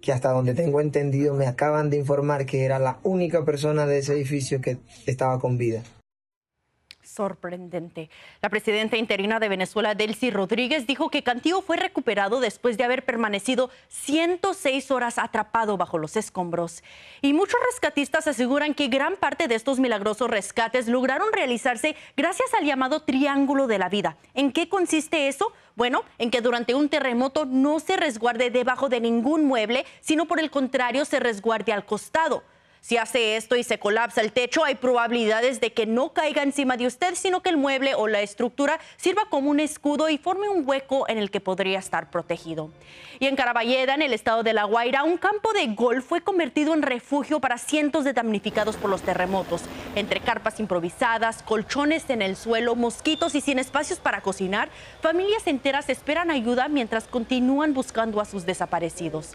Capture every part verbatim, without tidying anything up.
que hasta donde tengo entendido me acaban de informar que era la única persona de ese edificio que estaba con vida. Sorprendente. La presidenta interina de Venezuela, Delcy Rodríguez, dijo que Cantillo fue recuperado después de haber permanecido ciento seis horas atrapado bajo los escombros. Y muchos rescatistas aseguran que gran parte de estos milagrosos rescates lograron realizarse gracias al llamado Triángulo de la Vida. ¿En qué consiste eso? Bueno, en que durante un terremoto no se resguarde debajo de ningún mueble, sino por el contrario se resguarde al costado. Si hace esto y se colapsa el techo, hay probabilidades de que no caiga encima de usted, sino que el mueble o la estructura sirva como un escudo y forme un hueco en el que podría estar protegido. Y en Caraballeda, en el estado de La Guaira, un campo de golf fue convertido en refugio para cientos de damnificados por los terremotos. Entre carpas improvisadas, colchones en el suelo, mosquitos y sin espacios para cocinar, familias enteras esperan ayuda mientras continúan buscando a sus desaparecidos.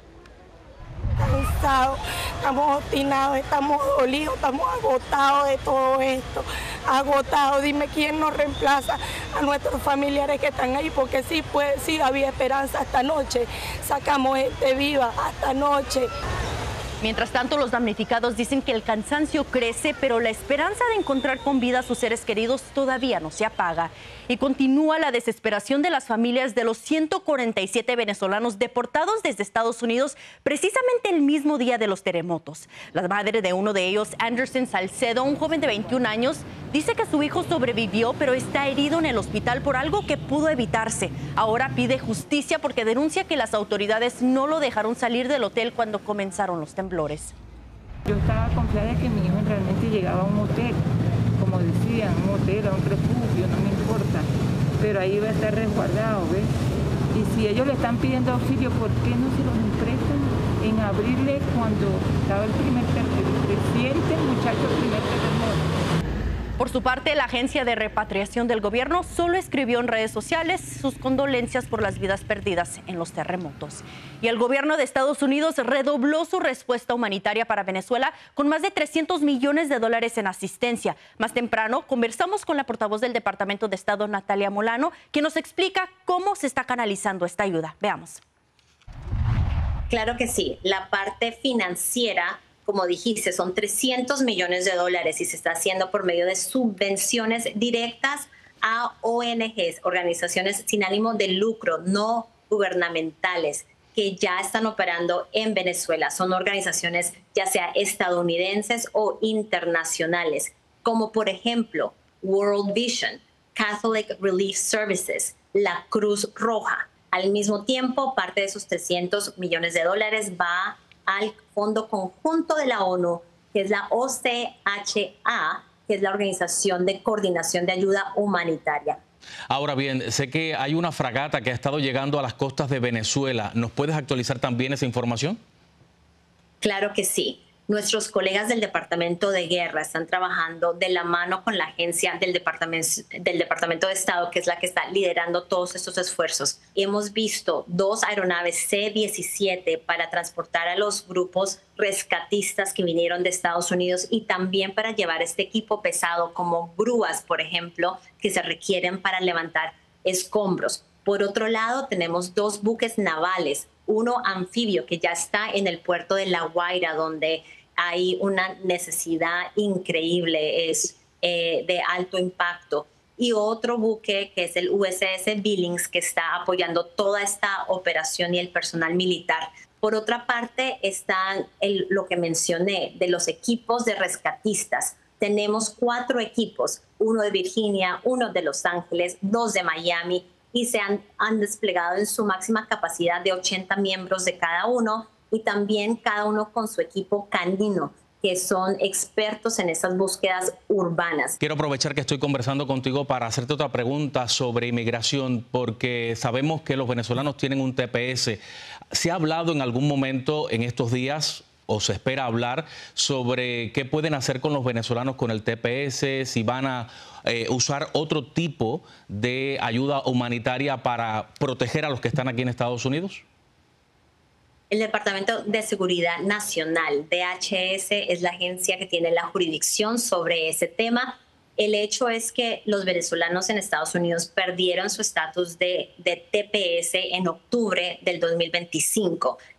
Cansados, estamos obstinados, estamos dolidos, estamos agotados de todo esto, agotados. Dime quién nos reemplaza a nuestros familiares que están ahí, porque sí, pues, sí había esperanza hasta anoche, sacamos gente viva hasta anoche. Mientras tanto, los damnificados dicen que el cansancio crece, pero la esperanza de encontrar con vida a sus seres queridos todavía no se apaga. Y continúa la desesperación de las familias de los ciento cuarenta y siete venezolanos deportados desde Estados Unidos precisamente el mismo día de los terremotos. La madre de uno de ellos, Anderson Salcedo, un joven de veintiún años, dice que su hijo sobrevivió, pero está herido en el hospital por algo que pudo evitarse. Ahora pide justicia porque denuncia que las autoridades no lo dejaron salir del hotel cuando comenzaron los temblores. Yo estaba confiada de que mi hijo realmente llegaba a un hotel, como decían, un hotel, a un refugio, no me importa, pero ahí va a estar resguardado, ¿ves? Y si ellos le están pidiendo auxilio, ¿por qué no se los prestan en abrirle cuando estaba el primer terremoto, reciente muchacho, el primer terremoto? Por su parte, la Agencia de Repatriación del Gobierno solo escribió en redes sociales sus condolencias por las vidas perdidas en los terremotos. Y el gobierno de Estados Unidos redobló su respuesta humanitaria para Venezuela con más de trescientos millones de dólares en asistencia. Más temprano, conversamos con la portavoz del Departamento de Estado, Natalia Molano, quien nos explica cómo se está canalizando esta ayuda. Veamos. Claro que sí. La parte financiera, como dijiste, son trescientos millones de dólares y se está haciendo por medio de subvenciones directas a O N Ges, organizaciones sin ánimo de lucro, no gubernamentales, que ya están operando en Venezuela. Son organizaciones ya sea estadounidenses o internacionales, como por ejemplo World Vision, Catholic Relief Services, la Cruz Roja. Al mismo tiempo, parte de esos trescientos millones de dólares va al Fondo Conjunto de la ONU, que es la O C H A, que es la Organización de Coordinación de Ayuda Humanitaria. Ahora bien, sé que hay una fragata que ha estado llegando a las costas de Venezuela. ¿Nos puedes actualizar también esa información? Claro que sí. Nuestros colegas del Departamento de Guerra están trabajando de la mano con la agencia del Departamento, del Departamento de Estado, que es la que está liderando todos estos esfuerzos. Hemos visto dos aeronaves C diecisiete para transportar a los grupos rescatistas que vinieron de Estados Unidos y también para llevar este equipo pesado como grúas, por ejemplo, que se requieren para levantar escombros. Por otro lado, tenemos dos buques navales, uno anfibio que ya está en el puerto de La Guaira, donde hay una necesidad increíble, es eh, de alto impacto, y otro buque que es el U S S Billings, que está apoyando toda esta operación y el personal militar. Por otra parte, está el, lo que mencioné de los equipos de rescatistas. Tenemos cuatro equipos, uno de Virginia, uno de Los Ángeles, dos de Miami, y se han, han desplegado en su máxima capacidad de ochenta miembros de cada uno, y también cada uno con su equipo canino, que son expertos en esas búsquedas urbanas. Quiero aprovechar que estoy conversando contigo para hacerte otra pregunta sobre inmigración, porque sabemos que los venezolanos tienen un T P S. ¿Se ha hablado en algún momento en estos días, o se espera hablar, sobre qué pueden hacer con los venezolanos con el T P S, si van a eh, usar otro tipo de ayuda humanitaria para proteger a los que están aquí en Estados Unidos? El Departamento de Seguridad Nacional, D H S, es la agencia que tiene la jurisdicción sobre ese tema. El hecho es que los venezolanos en Estados Unidos perdieron su estatus de, de T P S en octubre del dos mil veinticinco.